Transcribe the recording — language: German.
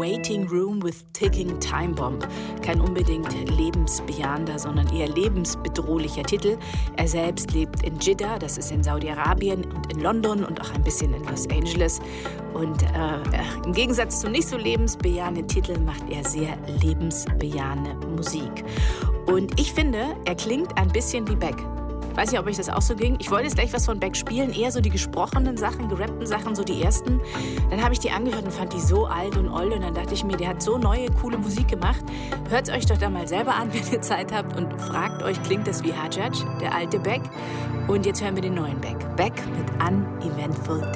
Waiting Room with Ticking Time Bomb. Kein unbedingt lebensbejahender, sondern eher lebensbedrohlicher Titel. Er selbst lebt in Jeddah, das ist in Saudi-Arabien, und in London und auch ein bisschen in Los Angeles. Und im Gegensatz zum nicht so lebensbejahenden Titel macht er sehr lebensbejahende Musik. Und ich finde, er klingt ein bisschen wie Beck. Weiß nicht, ob euch das auch so ging. Ich wollte jetzt gleich was von Beck spielen, eher so die gesprochenen Sachen, gerappten Sachen, so die ersten. Dann habe ich die angehört und fand die so alt und old. Und dann dachte ich mir, der hat so neue, coole Musik gemacht. Hört es euch doch da mal selber an, wenn ihr Zeit habt. Und fragt euch, klingt das wie Hajjaj, der alte Beck? Und jetzt hören wir den neuen Beck. Beck mit Uneventful